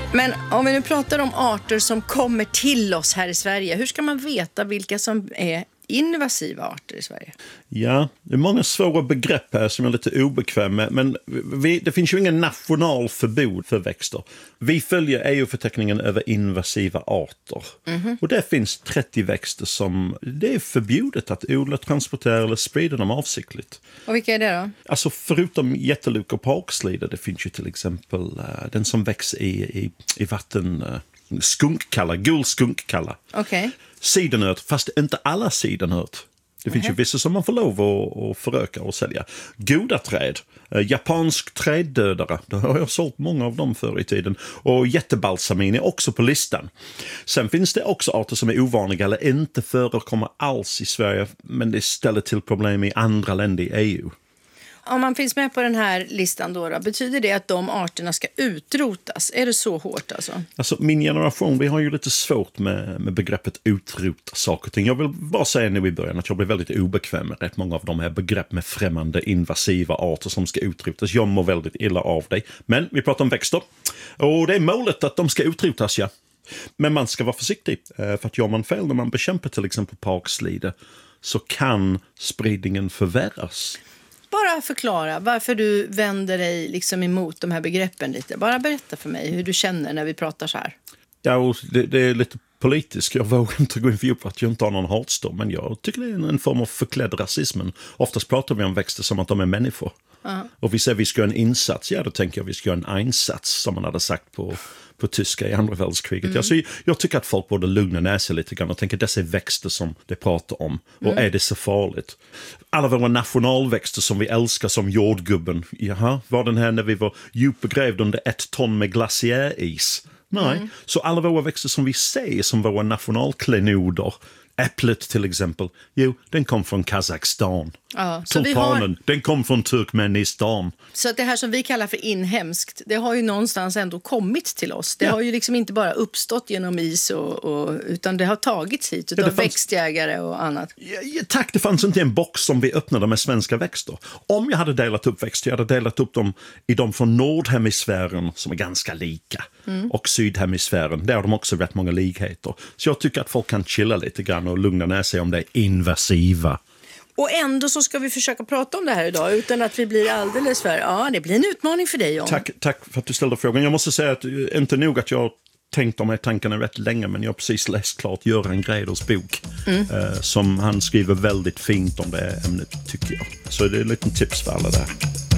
Men om vi nu pratar om arter som kommer till oss här i Sverige, hur ska man veta vilka som är invasiva arter i Sverige? Ja, det är många svåra begrepp här som jag är lite obekväm med, men det finns ju ingen nationalförbud för växter. Vi följer EU-förteckningen över invasiva arter. Och det finns 30 växter som det är förbjudet att odla, transportera eller sprida dem avsiktligt. Och vilka är det då? Alltså förutom jätteluk och parkslide, det finns ju till exempel den som växer i vatten, skunkkalla, gul skunkkalla. Okej. Sidenört, fast inte alla sidenört. Det finns ju vissa som man får lov att föröka och sälja. Goda träd, japansk träddödare, det har jag sålt många av dem förr i tiden. Och jättebalsamin är också på listan. Sen finns det också arter som är ovanliga eller inte förekommer alls i Sverige, men det ställer till problem i andra länder i EU. Om man finns med på den här listan då, betyder det att de arterna ska utrotas? Är det så hårt alltså? Alltså min generation, vi har ju lite svårt med begreppet utrota saker och ting. Jag vill bara säga nu i början att jag blir väldigt obekväm med rätt många av de här begrepp med främmande invasiva arter som ska utrotas. Jag mår väldigt illa av det. Men vi pratar om växter. Och det är målet att de ska utrotas, ja. Men man ska vara försiktig. För att gör man fel när man bekämpar till exempel parkslide så kan spridningen förvärras. Bara förklara varför du vänder dig liksom emot de här begreppen lite. Bara berätta för mig hur du känner när vi pratar så här. Ja, och det är lite politiskt. Jag vågar inte gå in för djupt att jag inte har någon hatstorm. Men jag tycker det är en form av förklädd rasismen. Oftast pratar vi om växter som att de är människor. Och vi säger att vi ska göra en insats. Ja, då tänker jag att vi ska göra en einsats som man hade sagt på tyska i andra världskriget. Alltså, jag tycker att folk borde lugna ner sig lite grann och tänka att dessa är växter som de pratar om. Och är det så farligt? Alla våra nationalväxter som vi älskar som jordgubben. Jaha, var den här när vi var djupgrävda under 1 ton med glaciäris? Nej, så alla våra växter som vi ser som våra nationalklenoder, äpplet till exempel, jo, den kom från Kazakstan. Ja, så tulpanen, den kom från Turkmenistan. Så att det här som vi kallar för inhemskt, det har ju någonstans ändå kommit till oss. Det har ju liksom inte bara uppstått genom is utan det har tagits hit utav växtjägare och annat. Ja, tack, det fanns inte en box som vi öppnade med svenska växter. Om jag hade delat upp växter, jag hade delat upp dem i de från nordhemisfären som är ganska lika. Och sydhemisfären, där har de också rätt många likheter. Så jag tycker att folk kan chilla lite grann och lugna ner sig om det är invasiva. Och ändå så ska vi försöka prata om det här idag utan att vi blir alldeles för... Ja, det blir en utmaning för dig, John. Tack för att du ställde frågan. Jag måste säga att inte nog att jag tänkt om de här tankarna rätt länge, men jag har precis läst klart Göran Greiders bok som han skriver väldigt fint om det ämnet, tycker jag. Så det är ett litet tips för alla där.